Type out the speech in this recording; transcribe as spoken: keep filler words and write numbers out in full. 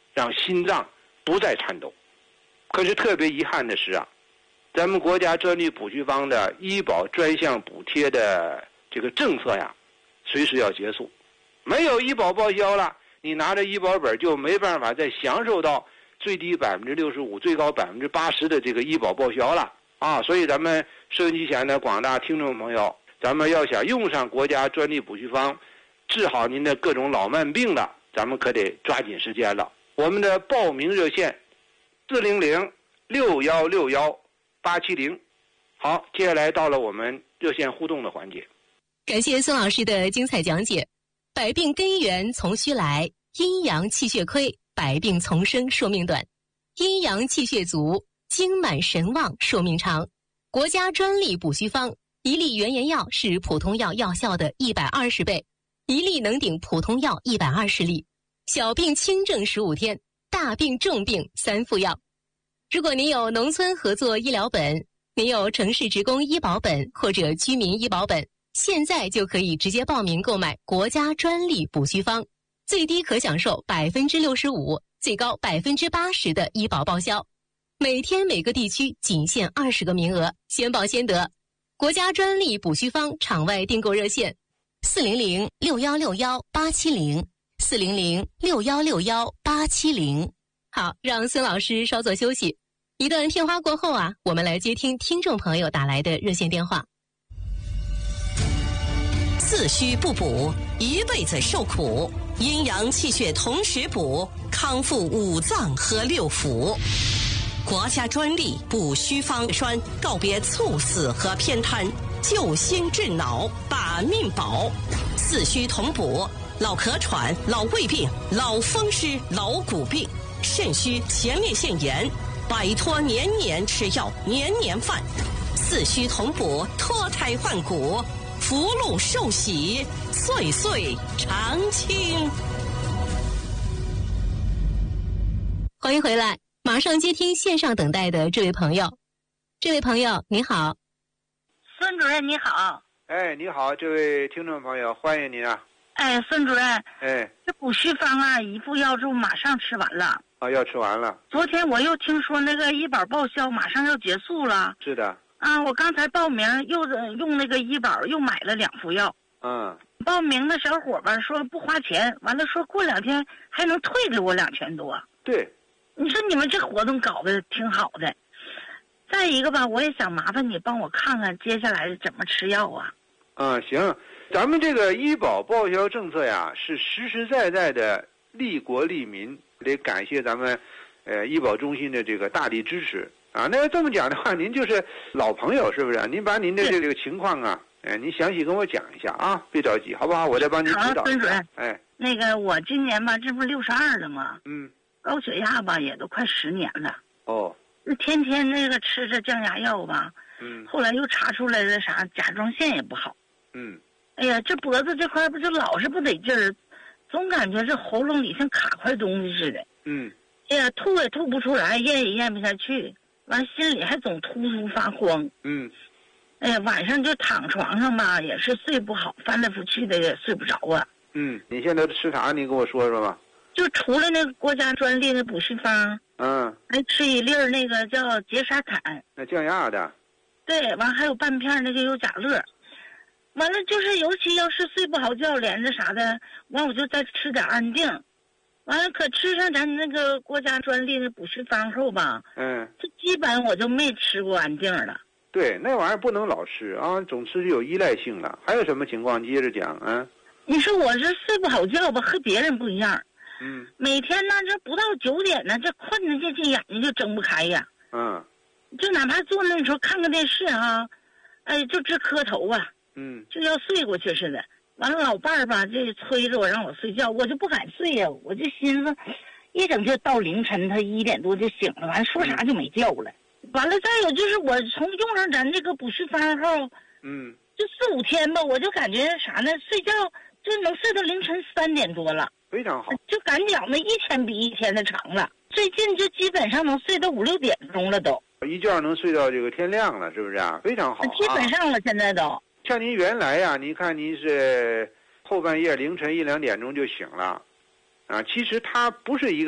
让心脏不再颤抖。可是特别遗憾的是啊，咱们国家专利补序方的医保专项补贴的这个政策呀，随时要结束。没有医保报销了，你拿着医保本就没办法再享受到最低百分之六十五、最高百分之八十的这个医保报销了啊！所以咱们收音机前的广大听众朋友，咱们要想用上国家专利补序方，治好您的各种老慢病了，咱们可得抓紧时间了。我们的报名热线四零零六幺六幺八七零。好，接下来到了我们热线互动的环节。 感谢孙老师的精彩讲解。百病根源从虚来，阴阳气血亏，百病丛生，寿命短；阴阳气血足，精满神旺，寿命长。国家专利补虚方，一粒原研药是普通药药效的一百二十倍，一粒能顶普通药一百二十粒。小病轻症十五天，大病重病三副药。如果您有农村合作医疗本，您有城市职工医保本或者居民医保本，现在就可以直接报名购买国家专利补虚方，最低可享受百分之六十五，最高百分之八十的医保报销。每天每个地区仅限二十个名额，先报先得。国家专利补虚方场外订购热线：四零零六幺六幺八七零，四零零六幺六幺八七零。好，让孙老师稍作休息。一段片花过后啊，我们来接听听众朋友打来的热线电话。 自虚不补，一辈子受苦；阴阳气血同时补，康复五脏和六腑。国家专利补虚方栓，告别猝死和偏瘫，救心治脑，把命保。四虚同补，老咳喘、老胃病、老风湿、老骨病、肾虚、前列腺炎，摆脱年年吃药、年年犯。四虚同补，脱胎换骨，福禄寿喜，岁岁常青。 欢迎回来，马上接听线上等待的这位朋友。这位朋友你好。 孙主任你好。 哎，你好，这位听众朋友，欢迎您啊。 哎，孙主任。 哎， 这补虚方啊，一副药就马上吃完了。 啊，要吃完了。 昨天我又听说那个医保报销马上要结束了。 是的。 啊，我刚才报名又用那个医保又买了两副药。 嗯。 报名的小伙吧说不花钱，完了说过两天还能退给我两千多。 对。 你说你们这活动搞得挺好的。再一个吧，我也想麻烦你帮我看看接下来怎么吃药啊。 嗯，行，咱们这个医保报销政策呀，是实实在在的利国利民，得感谢咱们呃医保中心的这个大力支持啊。那要这么讲的话，您就是老朋友是不是？您把您的这个情况啊，哎，您详细跟我讲一下啊，别着急，好不好？我再帮您指导一下。 好，孙主任。 哎， 那个我今年吧，这不六十二了吗？ 嗯。 高血压吧，也都快十年了。 哦。 那天天那个吃着降压药吧。 嗯。 后来又查出来了啥甲状腺也不好。 嗯。 哎呀，这脖子这块不就老是不得劲儿，总感觉这喉咙里像卡块东西似的。 嗯。 哎呀，吐也吐不出来，咽也咽不下去，完心里还总突突发慌。 嗯。 哎呀，晚上就躺床上吧，也是睡不好，翻来覆去的也睡不着啊。 嗯，你现在吃啥？你跟我说说吧。 就除了那个国家专利的补虚方， 嗯， 还吃一粒儿那个叫杰沙坦， 那降压的。 对，完还有半片那个优甲乐。完了就是尤其要是睡不好觉连着啥的，完我就再吃点安定。完了可吃上咱那个国家专利的补虚方后吧， 嗯， 这基本我就没吃过安定了。 对，那玩意儿不能老吃啊，总吃就有依赖性了。还有什么情况？接着讲啊。 你说我这睡不好觉吧，和别人不一样。 嗯。 每天呢，这不到九点呢，这困得进去眼睛就睁不开呀。 嗯。 就哪怕坐那时候看个电视啊，哎，就直磕头啊。 嗯。 就要睡过去似的。完了，老伴儿吧，这催着我让我睡觉，我就不敢睡呀。我就寻思，一整就到凌晨，他一点多就醒了，完了说啥就没觉了。完了，再有就是我从用上咱这个补虚方后， 嗯， 就四五天吧，我就感觉啥呢？睡觉就能睡到凌晨三点多了， 非常好。 就感觉那一天比一天的长了。最近就基本上能睡到五六点钟了都， 一觉能睡到这个天亮了，是不是啊？非常好、啊。 基本上了，现在都。 像您原来呀、啊，您看您是后半夜凌晨一两点钟就醒了，啊，其实它不是一个。